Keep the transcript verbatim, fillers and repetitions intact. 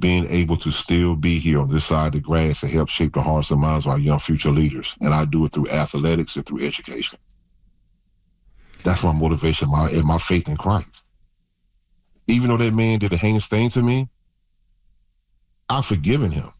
being able to still be here on this side of the grass to help shape the hearts and minds of our young future leaders. And I do it through athletics and through education. That's my motivation, my and my faith in Christ. Even though that man did a heinous thing to me, I've forgiven him.